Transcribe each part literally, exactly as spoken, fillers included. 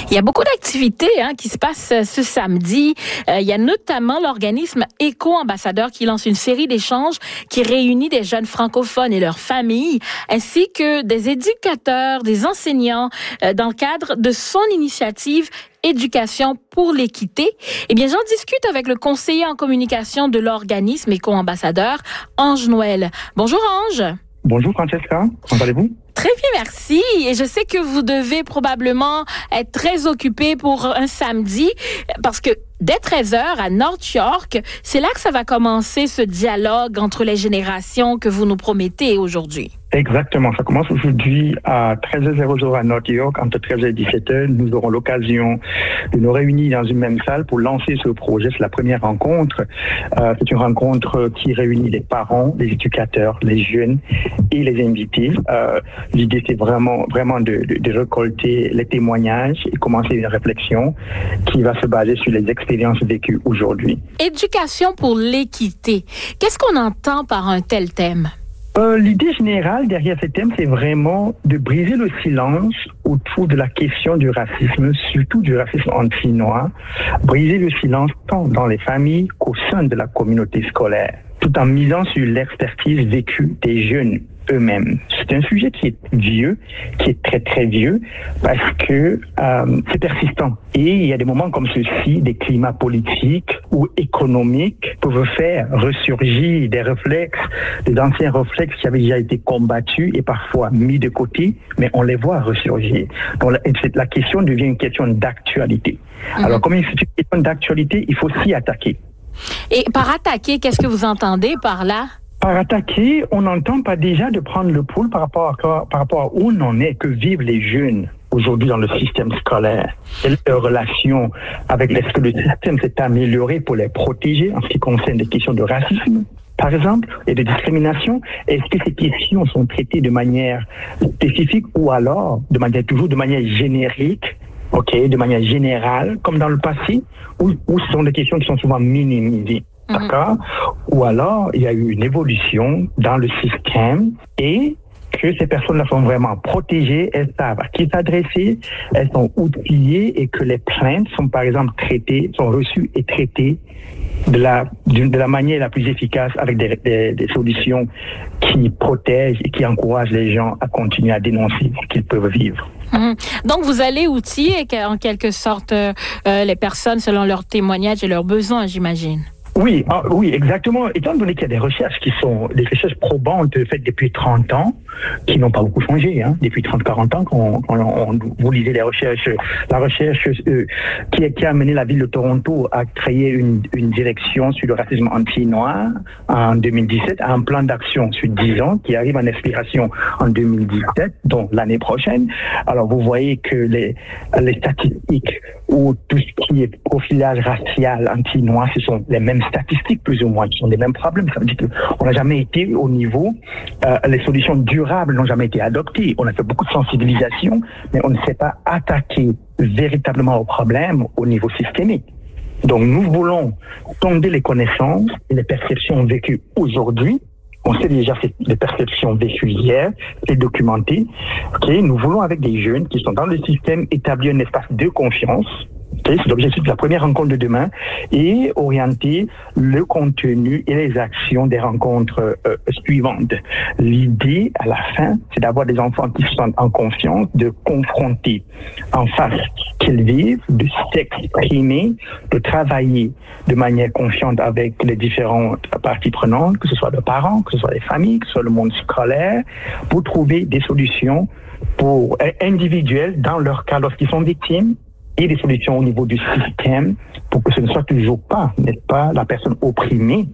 Il y a beaucoup d'activités hein, qui se passent ce samedi. Euh, il y a notamment l'organisme Éco-Ambassadeur qui lance une série d'échanges qui réunit des jeunes francophones et leurs familles, ainsi que des éducateurs, des enseignants, euh, dans le cadre de son initiative Éducation pour l'équité. Eh bien, j'en discute avec le conseiller en communication de l'organisme Éco-Ambassadeur, Ange Noël. Bonjour Ange. Bonjour Francesca, comment allez-vous? Très bien, merci. Et je sais que vous devez probablement être très occupé pour un samedi parce que dès treize heures à North York, c'est là que ça va commencer ce dialogue entre les générations que vous nous promettez aujourd'hui. Exactement, ça commence aujourd'hui à treize heures à North York, entre treize heures et dix-sept heures. Nous aurons l'occasion de nous réunir dans une même salle pour lancer ce projet. C'est la première rencontre. Euh, c'est une rencontre qui réunit les parents, les éducateurs, les jeunes et les invités. Euh, l'idée, c'est vraiment, vraiment de, de, de récolter les témoignages et commencer une réflexion qui va se baser sur les expériences vécues aujourd'hui. Éducation pour l'équité. Qu'est-ce qu'on entend par un tel thème? Euh, l'idée générale derrière ce thème, c'est vraiment de briser le silence autour de la question du racisme, surtout du racisme anti-noir, briser le silence tant dans les familles qu'au sein de la communauté scolaire, tout en misant sur l'expertise vécue des jeunes eux-mêmes. C'est un sujet qui est vieux, qui est très très vieux, parce que euh, c'est persistant. Et il y a des moments comme ceux-ci, des climats politiques ou économiques peuvent faire ressurgir des réflexes, des anciens réflexes qui avaient déjà été combattus et parfois mis de côté, mais on les voit ressurgir. Donc la, la question devient une question d'actualité. Mmh. Alors comme c'est une question d'actualité, il faut s'y attaquer. Et par attaquer, qu'est-ce que vous entendez par là? Par attaquer, on n'entend pas déjà de prendre le pouls par rapport à, par rapport à où on en est, que vivent les jeunes aujourd'hui dans le système scolaire. Quelle est leur relation avec est-ce que le système s'est amélioré pour les protéger en ce qui concerne des questions de racisme, par exemple, et de discrimination? Est-ce que ces questions sont traitées de manière spécifique ou alors de manière toujours de manière générique, ok, de manière générale, comme dans le passé, ou, ou ce sont des questions qui sont souvent minimisées? D'accord? Ou alors, il y a eu une évolution dans le système et que ces personnes-là sont vraiment protégées, elles savent à qui s'adresser, elles sont outillées et que les plaintes sont, par exemple, traitées, sont reçues et traitées de la, de la manière la plus efficace avec des, des, des solutions qui protègent et qui encouragent les gens à continuer à dénoncer ce qu'ils peuvent vivre. Mmh. Donc, vous allez outiller en quelque sorte euh, les personnes selon leurs témoignages et leurs besoins, j'imagine. Oui, ah, oui, exactement. Étant donné qu'il y a des recherches qui sont des recherches probantes faites depuis trente ans, qui n'ont pas beaucoup changé, hein, depuis trente à quarante ans, quand on, on, vous lisez les recherches, la recherche euh, qui, a, qui a amené la ville de Toronto à créer une, une direction sur le racisme anti-noir en deux mille dix-sept, un plan d'action sur dix ans qui arrive en expiration en deux mille dix-sept, donc l'année prochaine. Alors, vous voyez que les, les statistiques ou tout ce qui est profilage racial anti-noir, ce sont les mêmes statistiques plus ou moins, qui sont les mêmes problèmes. Ça veut dire qu'on n'a jamais été au niveau, euh, les solutions durables n'ont jamais été adoptées. On a fait beaucoup de sensibilisation, mais on ne s'est pas attaqué véritablement au problème au niveau systémique. Donc nous voulons sonder les connaissances et les perceptions vécues aujourd'hui. On sait déjà les perceptions vécues hier, c'est documenté. Okay, nous voulons avec des jeunes qui sont dans le système établir un espace de confiance. Okay, c'est l'objectif de la première rencontre de demain et orienter le contenu et les actions des rencontres euh, suivantes. L'idée, à la fin, c'est d'avoir des enfants qui sont en confiance, de confronter en face qu'ils vivent, de s'exprimer, de travailler de manière confiante avec les différentes parties prenantes, que ce soit les parents, que ce soit les familles, que ce soit le monde scolaire, pour trouver des solutions pour euh, individuelles dans leur cas lorsqu'ils sont victimes, et des solutions au niveau du système pour que ce ne soit toujours pas, n'est-ce pas, la personne opprimée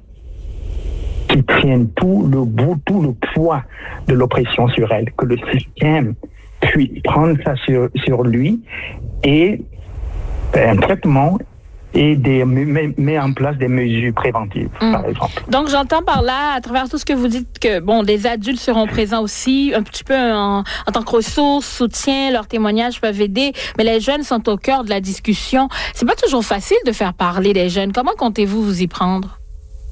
qui tienne tout le bout, tout le poids de l'oppression sur elle, que le système puisse prendre ça sur, sur lui et un traitement et des, met, met en place des mesures préventives, mmh. par exemple. Donc, j'entends par là, à travers tout ce que vous dites, que bon, des adultes seront présents aussi, un petit peu en, en tant que ressources, soutien, leurs témoignages peuvent aider, mais les jeunes sont au cœur de la discussion. C'est pas toujours facile de faire parler des jeunes. Comment comptez-vous vous y prendre?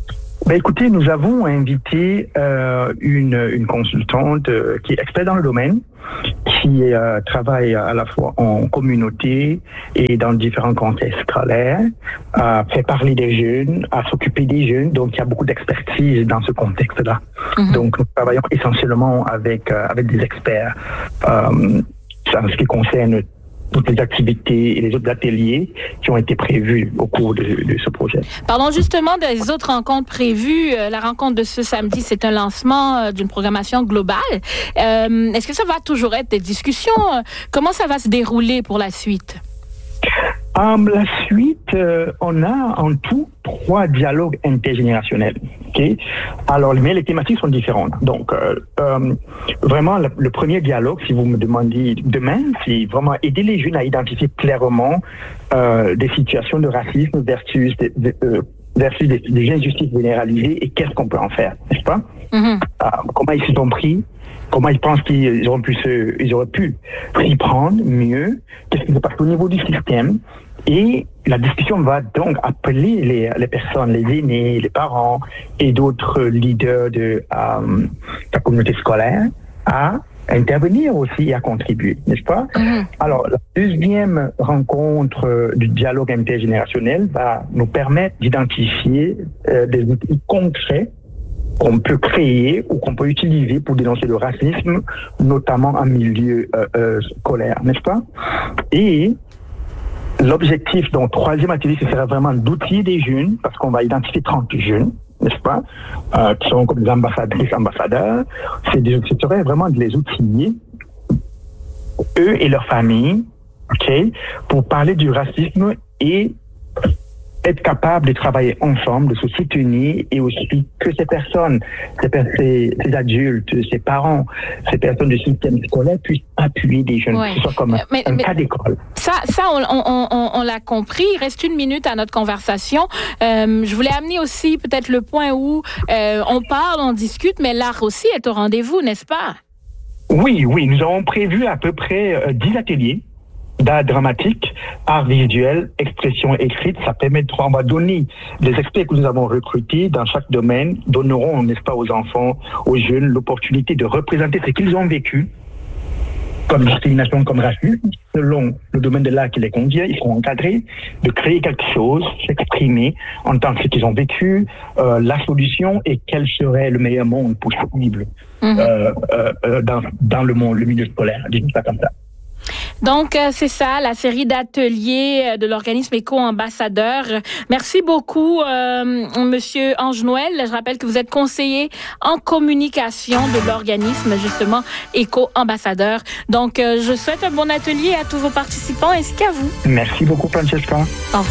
Ben écoutez, nous avons invité euh, une, une consultante euh, qui est experte dans le domaine, qui euh, travaille à la fois en communauté et dans différents contextes scolaires, à faire parler des jeunes, à s'occuper des jeunes. Donc, il y a beaucoup d'expertise dans ce contexte-là. Mm-hmm. Donc, nous travaillons essentiellement avec, euh, avec des experts euh, en ce qui concerne toutes les activités et les autres ateliers qui ont été prévus au cours de, de ce projet. Parlons justement des autres rencontres prévues. La rencontre de ce samedi, c'est un lancement d'une programmation globale. Euh, est-ce que ça va toujours être des discussions? Comment ça va se dérouler pour la suite? Um, la suite, euh, on a en tout trois dialogues intergénérationnels. Okay? Alors, mais les thématiques sont différentes. Donc, euh, euh, vraiment, le, le premier dialogue, si vous me demandez demain, c'est vraiment aider les jeunes à identifier clairement euh, des situations de racisme versus des, de, euh, versus des, des injustices généralisées et qu'est-ce qu'on peut en faire, n'est-ce pas? Mm-hmm. euh, comment ils s'y sont pris? Comment ils pensent qu'ils auraient pu se, ils auraient pu s'y prendre mieux? Qu'est-ce qui se passe au niveau du système? Et la discussion va donc appeler les, les personnes, les aînés, les parents et d'autres leaders de euh, la communauté scolaire à intervenir aussi et à contribuer, n'est-ce pas? Mm-hmm. Alors, la deuxième rencontre du dialogue intergénérationnel va nous permettre d'identifier euh, des outils concrets qu'on peut créer ou qu'on peut utiliser pour dénoncer le racisme, notamment en milieu euh, euh, scolaire, n'est-ce pas? Et l'objectif, donc, troisième atelier, ce sera vraiment d'outiller des jeunes, parce qu'on va identifier trente jeunes, n'est-ce pas, euh, qui sont comme des ambassadrices, ambassadeurs. C'est des, ce serait vraiment de les outiller, eux et leurs familles, ok, pour parler du racisme et être capable de travailler ensemble, de se soutenir et aussi que ces personnes, ces, ces, ces adultes, ces parents, ces personnes du système scolaire puissent appuyer des jeunes, ouais. que ce soit comme mais, un mais, cas d'école. Ça, ça on, on, on, on l'a compris. Il reste une minute à notre conversation. Euh, je voulais amener aussi peut-être le point où euh, on parle, on discute, mais l'art aussi est au rendez-vous, n'est-ce pas? Oui, oui. Nous avons prévu à peu près euh, dix ateliers d'art dramatique, art visuel, expression écrite. Ça permettra, on va donner, les experts que nous avons recrutés dans chaque domaine donneront, n'est-ce pas, aux enfants, aux jeunes, l'opportunité de représenter ce qu'ils ont vécu comme discrimination, comme racisme, selon le domaine de l'art qui les convient. Ils seront encadrés de créer quelque chose, s'exprimer en tant que ce qu'ils ont vécu, euh, la solution et quel serait le meilleur monde possible mm-hmm. euh, euh, dans, dans le monde, le milieu scolaire, disons ça comme ça. Donc, euh, c'est ça, la série d'ateliers de l'organisme Éco-Ambassadeur. Merci beaucoup, euh, Monsieur Ange Noël. Je rappelle que vous êtes conseiller en communication de l'organisme, justement, Éco-Ambassadeur. Donc, euh, je souhaite un bon atelier à tous vos participants ainsi qu'à vous. Merci beaucoup, Francesca. Au revoir.